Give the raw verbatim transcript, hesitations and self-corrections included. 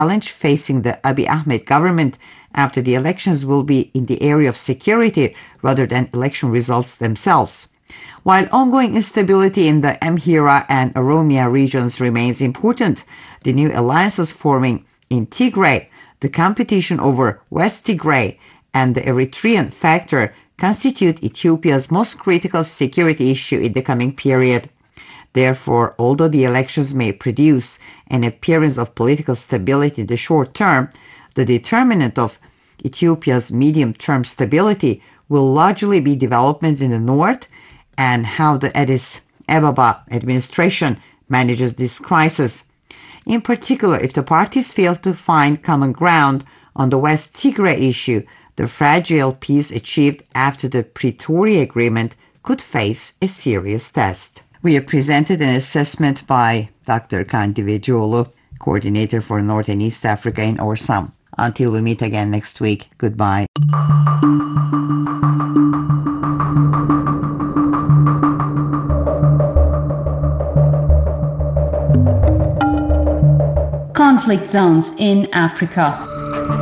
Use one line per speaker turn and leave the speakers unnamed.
challenge facing the Abiy Ahmed government after the elections will be in the area of security rather than election results themselves. While ongoing instability in the Amhara and Oromia regions remains important, the new alliances forming in Tigray, the competition over West Tigray, and the Eritrean factor constitute Ethiopia's most critical security issue in the coming period. Therefore, although the elections may produce an appearance of political stability in the short term, the determinant of Ethiopia's medium-term stability will largely be developments in the north and how the Addis Ababa administration manages this crisis. In particular, if the parties fail to find common ground on the West Tigray issue, the fragile peace achieved after the Pretoria Agreement could face a serious test. We have presented an assessment by Doctor Kandi Vecioğlu, coordinator for North and East Africa in Orsam. Until we meet again next week, goodbye.
Conflict zones in Africa.